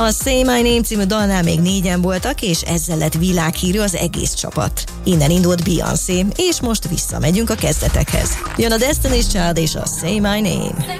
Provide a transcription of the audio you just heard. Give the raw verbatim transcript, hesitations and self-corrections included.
A Say My Name című dalnál még négyen voltak, és ezzel lett világhírű az egész csapat. Innen indult Beyoncé, és most visszamegyünk a kezdetekhez. Jön a Destiny's Child és a Say My Name.